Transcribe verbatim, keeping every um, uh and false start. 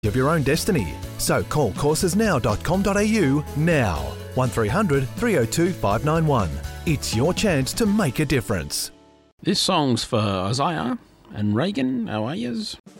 of your own destiny. So call courses now dot com dot a u now. one three hundred three oh two five nine one. It's your chance to make a difference. This song's for Isaiah and Reagan, our ayahs.